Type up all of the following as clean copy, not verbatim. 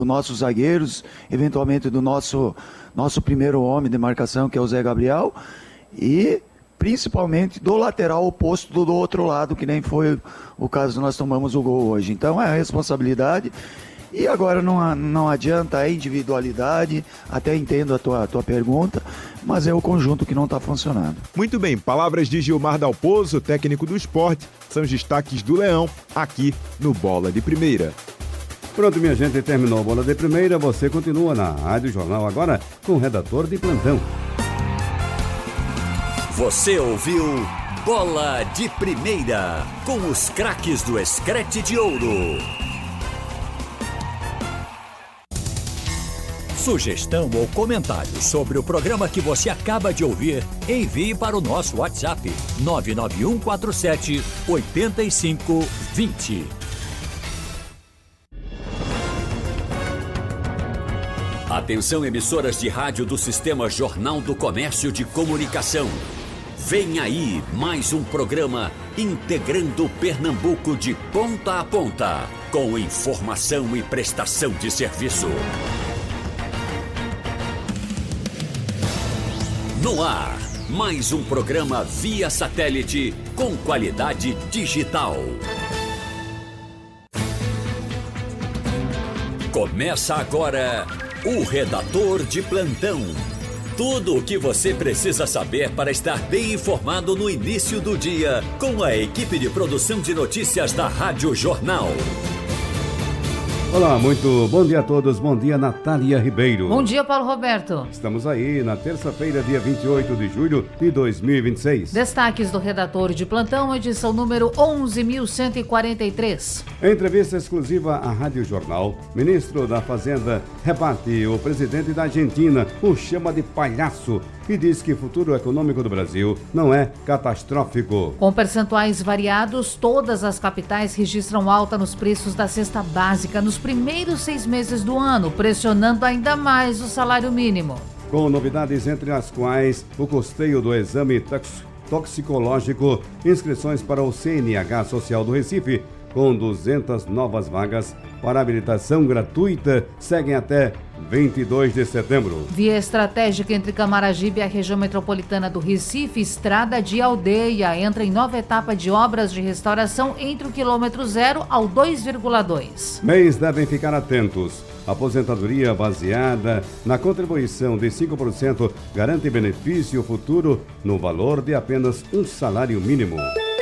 nossos zagueiros, eventualmente do nosso primeiro homem de marcação, que é o Zé Gabriel, e principalmente do lateral oposto do outro lado, que nem foi o caso que nós tomamos o gol hoje. Então é a responsabilidade. E agora não adianta a individualidade, até entendo a tua pergunta, mas é o conjunto que não está funcionando. Muito bem, palavras de Gilmar Dalpozo, técnico do Sport, são os destaques do Leão, aqui no Bola de Primeira. Pronto, minha gente, terminou a Bola de Primeira, você continua na Rádio Jornal agora com o redator de plantão. Você ouviu Bola de Primeira, com os craques do Screte de Ouro. Sugestão ou comentário sobre o programa que você acaba de ouvir, envie para o nosso WhatsApp 99147-8520. Atenção, emissoras de rádio do Sistema Jornal do Comércio de Comunicação. Vem aí mais um programa integrando Pernambuco de ponta a ponta, com informação e prestação de serviço. No ar, mais um programa via satélite com qualidade digital. Começa agora o Redator de Plantão. Tudo o que você precisa saber para estar bem informado no início do dia, com a equipe de produção de notícias da Rádio Jornal. Olá, muito bom dia a todos. Bom dia, Natália Ribeiro. Bom dia, Paulo Roberto. Estamos aí na terça-feira, dia 28 de julho de 2026. Destaques do Redator de Plantão, edição número 11.143. Entrevista exclusiva à Rádio Jornal. Ministro da Fazenda rebate o presidente da Argentina, o chama de palhaço, e diz que o futuro econômico do Brasil não é catastrófico. Com percentuais variados, todas as capitais registram alta nos preços da cesta básica nos primeiros 6 meses do ano, pressionando ainda mais o salário mínimo. Com novidades entre as quais o custeio do exame toxicológico, inscrições para o CNH Social do Recife, com 200 novas vagas para habilitação gratuita, seguem até 22 de setembro. Via estratégica entre Camaragibe e a região metropolitana do Recife, Estrada de Aldeia entra em nova etapa de obras de restauração entre o quilômetro 0 ao 2,2. Mês devem ficar atentos. Aposentadoria baseada na contribuição de 5% garante benefício futuro no valor de apenas um salário mínimo.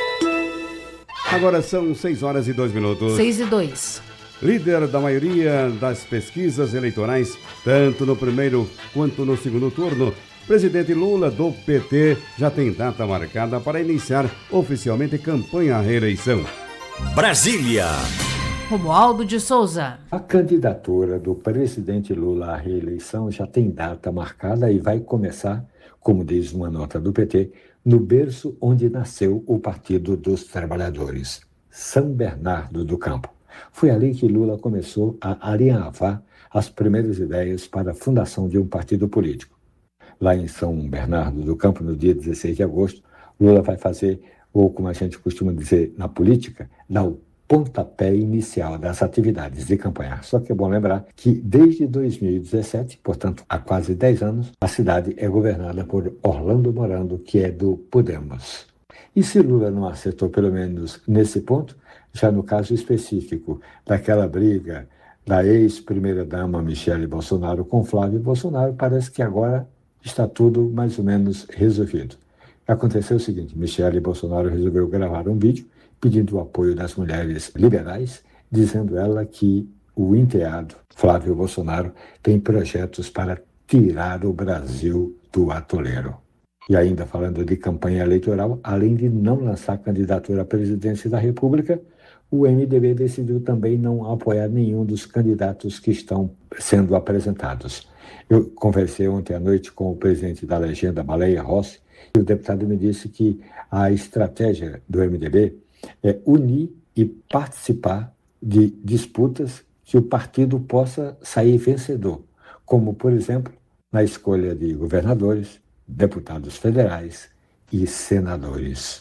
Agora são 6 horas e 2 minutos. 6 e 2. Líder da maioria das pesquisas eleitorais, tanto no primeiro quanto no segundo turno, presidente Lula do PT já tem data marcada para iniciar oficialmente campanha à reeleição. Brasília. Romualdo de Souza. A candidatura do presidente Lula à reeleição já tem data marcada e vai começar, como diz uma nota do PT, no berço onde nasceu o Partido dos Trabalhadores, São Bernardo do Campo. Foi ali que Lula começou a alinhavar as primeiras ideias para a fundação de um partido político. Lá em São Bernardo do Campo, no dia 16 de agosto, Lula vai fazer, ou como a gente costuma dizer na política, dar o pontapé inicial das atividades de campanha. Só que é bom lembrar que desde 2017, portanto há quase 10 anos, a cidade é governada por Orlando Morando, que é do Podemos. E se Lula não acertou pelo menos nesse ponto, já no caso específico daquela briga da ex-primeira-dama Michele Bolsonaro com Flávio Bolsonaro, parece que agora está tudo mais ou menos resolvido. Aconteceu o seguinte, Michele Bolsonaro resolveu gravar um vídeo pedindo o apoio das mulheres liberais, dizendo ela que o enteado, Flávio Bolsonaro, tem projetos para tirar o Brasil do atoleiro. E ainda falando de campanha eleitoral, além de não lançar candidatura à presidência da República, o MDB decidiu também não apoiar nenhum dos candidatos que estão sendo apresentados. Eu conversei ontem à noite com o presidente da legenda, Baleia Rossi, e o deputado me disse que a estratégia do MDB é unir e participar de disputas que o partido possa sair vencedor, como, por exemplo, na escolha de governadores, deputados federais e senadores.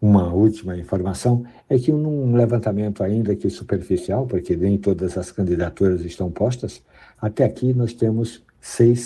Uma última informação é que num levantamento ainda que superficial, porque nem todas as candidaturas estão postas, até aqui nós temos 6